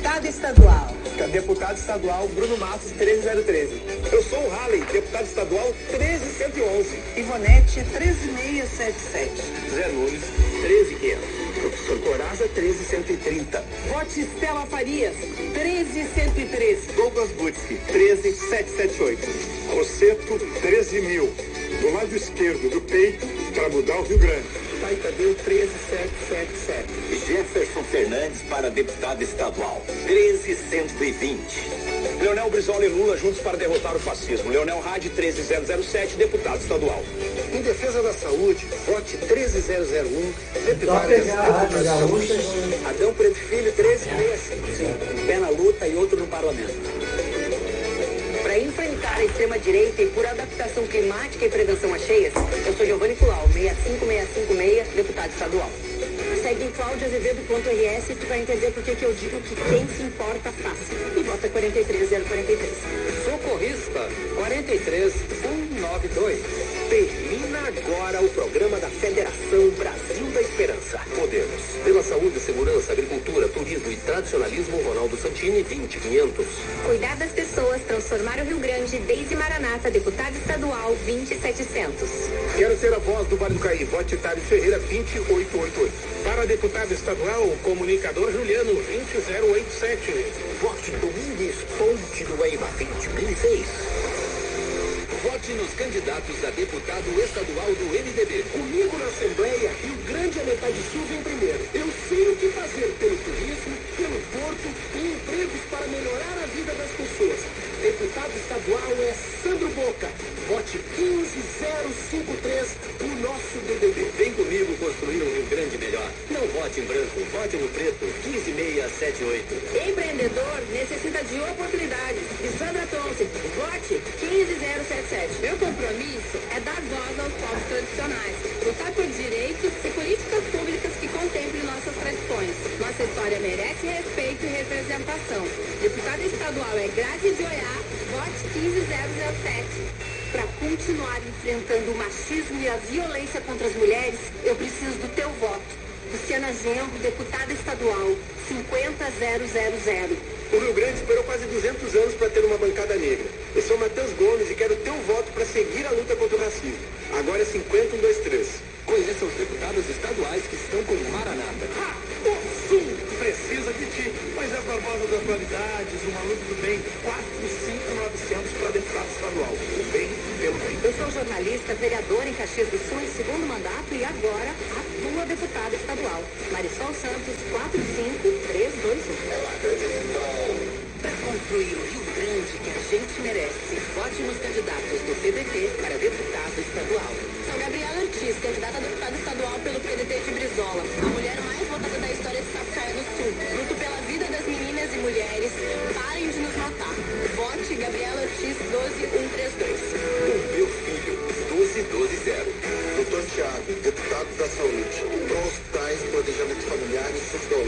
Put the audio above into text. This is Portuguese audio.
deputado estadual. Deputado estadual Bruno Matos, 13013. Eu sou o Halley, deputado estadual 13111. Ivonete, 13677. Zé Nunes, 13500. Professor Coraza, 13130. Vote Estela Farias, 13113. Douglas Butski, 13778. Rosseto, 13.000. Do lado esquerdo do peito, para mudar o Rio Grande. Pai Tadeu, 13777. Jefferson Fernandes para deputado estadual, 13120. Leonel Brizola e Lula juntos para derrotar o fascismo. Leonel Hadi, 13007, deputado estadual. Em defesa da saúde, vote 13001. Adão Preto Filho, 13655. Pé na luta e outro no parlamento. Para enfrentar a extrema-direita e por adaptação climática e prevenção a cheias, eu sou Giovanni Pulau, 65656, deputado estadual. Segue em claudiaazevedo.rs e tu vai entender por que eu digo que quem se importa faz. E vota 43043. Socorrista, 43192. Termina agora o programa da Federação Brasil da Esperança. Podemos. Pela saúde, segurança, agricultura, turismo e tradicionalismo, Ronaldo Santini, 20500. Cuidar das pessoas, transformar o Rio Grande, Deise Maranata, deputado estadual, 20700. Quero ser a voz do Vale do Caí. Vote Thales Ferreira, 20888. Para deputado estadual, comunicador Juliano, 20087. Vote Domingues Ponte do Guaíba, 20006. Vote nos candidatos a deputado estadual do MDB. Comigo na Assembleia, Rio Grande e a metade sul vem primeiro. Eu sei o que fazer pelo turismo, pelo porto e empregos para melhorar a vida das pessoas. Deputado estadual é Sandro Boca. Vote 15053, o nosso BBB. Vem comigo construir um Rio Grande melhor. Não vote em branco, vote no preto, 15678. Empreendedor necessita de oportunidades. E Sandra Thompson, vote 15077. Meu compromisso é dar voz aos povos tradicionais, lutar por direitos e políticas públicas que contemplem nossas tradições. Nossa história merece respeito e representação. Deputado estadual é Grazi de Oiá, vote 15007. Para continuar enfrentando o machismo e a violência contra as mulheres, eu preciso do teu voto. Luciana Genro, deputada estadual, 50000. O Rio Grande esperou quase 200 anos para ter uma bancada negra. Eu sou Matheus Gomes e quero teu voto para seguir a luta contra o racismo. Agora é 50123. Conheça os deputados estaduais que estão com o Maranata. O Sul precisa de ti. Mas é Barbosa das Atualidades, uma luta do bem, 45900 para deputado estadual. O bem pelo bem. Eu sou jornalista, vereadora em Caxias do Sul em segundo mandato e agora atua deputada estadual. Marisol Santos, 45321. Para construir o Rio Grande que a gente merece, vote nos candidatos do PDT para deputado estadual. Sou Gabriela Ortiz, candidata a deputada estadual pelo PDT de Brizola, a mulher mais votada da história de Sapucaia do Sul. Luto pela vida das meninas e mulheres. Parem de nos matar. Vote Gabriela Ortiz, 12132. O meu filho, 12120. Doutor Tiago, deputado da saúde. Para hospitais, planejamento familiar e SUS da